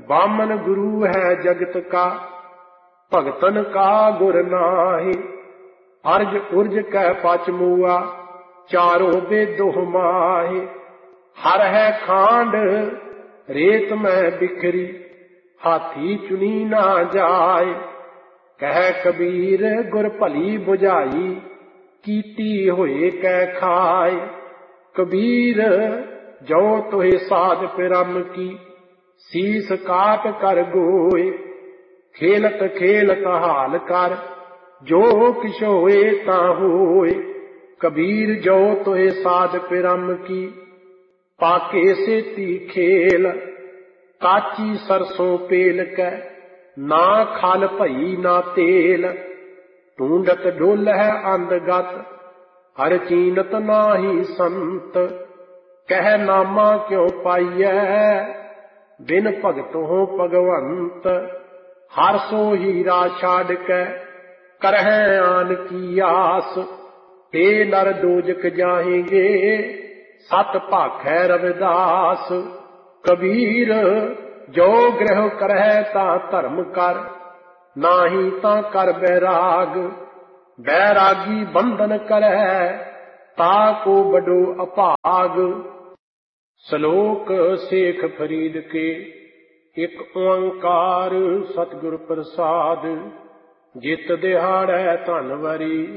बामन गुरु है जगत का, भगतन का गुर नाहि। अर्ज उर्ज कह पच मुआ, चारों बेदोह माहि। हर है खांड रेत में बिखरी, हाथी चुनी ना जाए। कह कबीर गुर भली बुझाई, कीती होए कै खाए। कबीर जो तोहे साध पिरम की, सीस काट कर गोए। खेलत खेलत हाल कर, जो किश होए ता होए। कबीर जो तोहे साध पिरम की, पाके सेती खेल। काची सरसों पेल कै, ना खल भई ना तेल। ढूंढत डोल है अंधगत, हर चीनत नाही संत। कह नामा क्यों पाइयै, बिन भगतों भगवंत। हर सो हीरा छाड़ कै, करहै आन की आस। ते नर दोजक जाहेंगे, सत भाखै रविदास। कबीर जो ग्रह करहै ता धर्म कर, नाही ता कर बैराग। बैरागी बंधन करहै, ताको बडो अभाग। श्लोक शेख फरीद के। एक ओंकार सतगुर प्रसाद, जित दिहाड़ै धन वरी।